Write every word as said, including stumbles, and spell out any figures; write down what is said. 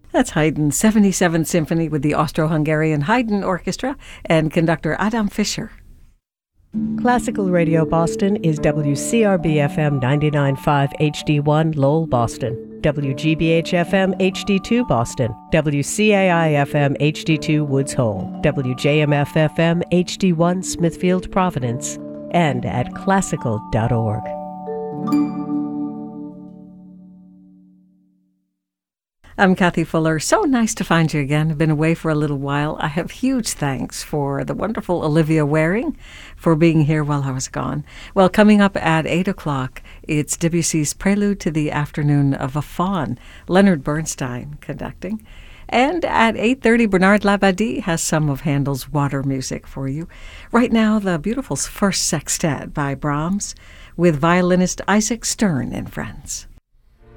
That's Haydn's seventy-seventh Symphony with the Austro-Hungarian Haydn Orchestra and conductor Adam Fischer. Classical Radio Boston is W C R B F M ninety-nine point five H D one Lowell, Boston, W G B H F M H D two Boston, W C A I F M H D two Woods Hole, W J M F F M H D one Smithfield, Providence, and at classical dot org. I'm Kathy Fuller. So nice to find you again. I've been away for a little while. I have huge thanks for the wonderful Olivia Waring for being here while I was gone. Well, coming up at eight o'clock, it's Debussy's Prelude to the Afternoon of a Faun, Leonard Bernstein conducting. And at eight thirty, Bernard Labadie has some of Handel's water music for you. Right now, the beautiful First Sextet by Brahms with violinist Isaac Stern and friends.